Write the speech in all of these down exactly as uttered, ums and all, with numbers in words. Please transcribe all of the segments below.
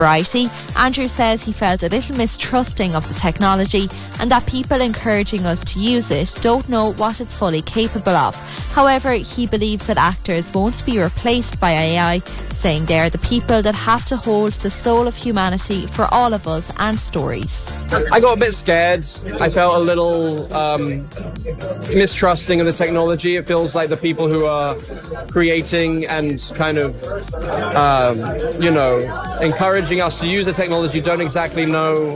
Variety, Andrew says he felt a little mistrusting of the technology and that people encouraging us to use it don't know what it's fully capable of. However, he believes that actors won't be replaced by A I, saying they are the people that have to hold the soul of humanity for all of us and stories. I got a bit scared. I felt a little um, mistrusting of the technology. It feels like the people who are creating and kind of, um, you know, encouraging us to use the technology don't exactly know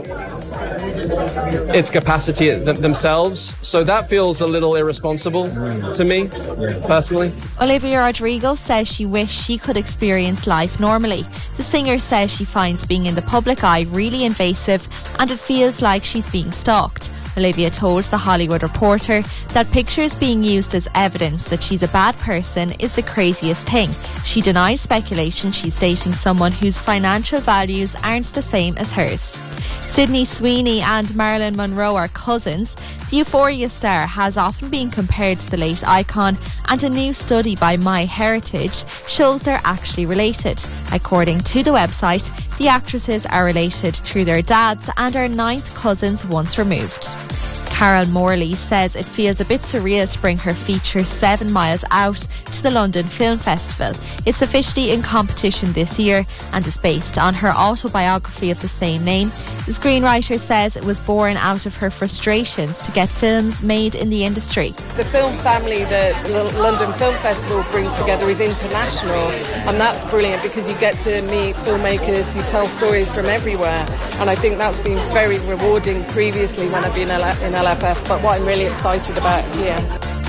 its capacity th- themselves. So that feels a little irresponsible to me, personally. Olivia Rodrigo says she wished she could experience life normally. The singer says she finds being in the public eye really invasive and it feels like she's being stalked. Olivia told The Hollywood Reporter that pictures being used as evidence that she's a bad person is the craziest thing. She denies speculation she's dating someone whose financial values aren't the same as hers. Sydney Sweeney and Marilyn Monroe are cousins. The Euphoria star has often been compared to the late icon, and a new study by MyHeritage shows they're actually related. According to the website, the actresses are related through their dads and are ninth cousins once removed. Carol Morley says it feels a bit surreal to bring her feature Seven Miles Out to the London Film Festival. It's officially in competition this year and is based on her autobiography of the same name. The screenwriter says it was born out of her frustrations to get films made in the industry. The film family that the London Film Festival brings together is international, and that's brilliant because you get to meet filmmakers who tell stories from everywhere, and I think that's been very rewarding previously when I've been in L F F, but what I'm really excited about here.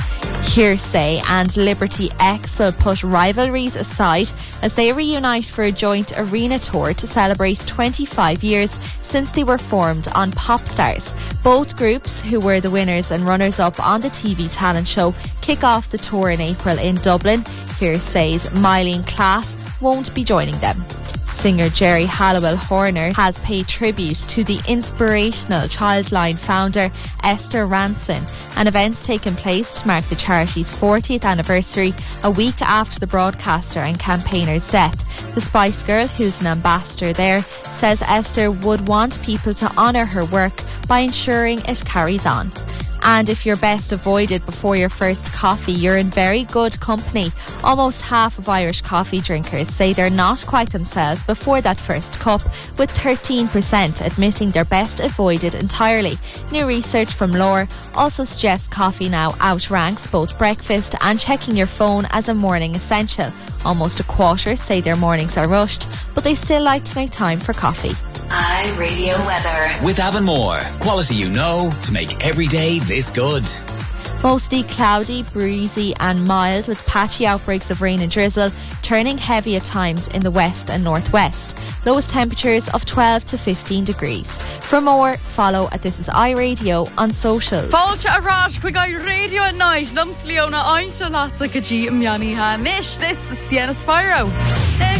Hearsay and Liberty X will put rivalries aside as they reunite for a joint arena tour to celebrate twenty-five years since they were formed on Popstars. Both groups, who were the winners and runners-up on the T V talent show, kick off the tour in April in Dublin. Hearsay's Mylene Klass won't be joining them. Singer Jerry Halliwell Horner has paid tribute to the inspirational Childline founder Esther Ranson. An event's taken place to mark the charity's fortieth anniversary a week after the broadcaster and campaigner's death. The Spice Girl, who's an ambassador there, says Esther would want people to honour her work by ensuring it carries on. And if you're best avoided before your first coffee, you're in very good company. Almost half of Irish coffee drinkers say they're not quite themselves before that first cup, with thirteen percent admitting they're best avoided entirely. New research from Lore also suggests coffee now outranks both breakfast and checking your phone as a morning essential. Almost a quarter say their mornings are rushed, but they still like to make time for coffee. iRadio weather. With Avonmore. Quality you know to make every day this good. Mostly cloudy, breezy and mild with patchy outbreaks of rain and drizzle, turning heavy at times in the west and northwest. Lowest temperatures of twelve to fifteen degrees. For more, follow at This Is iRadio on socials. Fáilte a rás chuig iRadio at night. Lums Leona Einstein lots like a G Miani Hanish. This is Sienna Spyro.